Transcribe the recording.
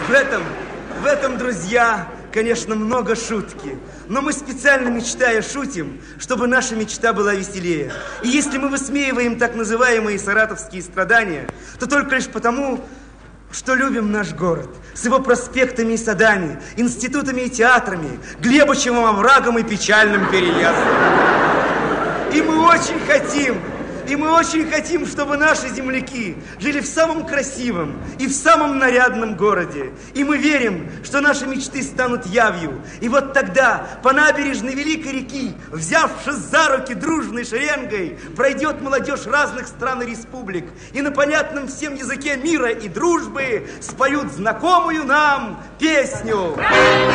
В этом, друзья, конечно, много шутки. Но мы специально, мечтая, шутим, чтобы наша мечта была веселее. И если мы высмеиваем так называемые саратовские страдания, то только лишь потому, что любим наш город с его проспектами и садами, институтами и театрами, Глебычевым оврагом и печальным переездом. И мы очень хотим, чтобы наши земляки жили в самом красивом и в самом нарядном городе. И мы верим, что наши мечты станут явью. И вот тогда по набережной Великой реки, взявшись за руки дружной шеренгой, пройдет молодежь разных стран и республик. И на понятном всем языке мира и дружбы споют знакомую нам песню.